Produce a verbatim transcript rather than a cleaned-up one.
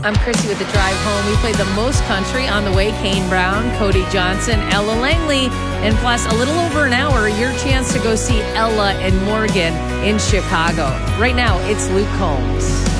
I'm Chrissy with the Drive Home. We played the most country on the way. Kane Brown, Cody Johnson, Ella Langley, and plus a little over an hour, your chance to go see Ella and Morgan in Chicago. Right now, it's Luke Combs.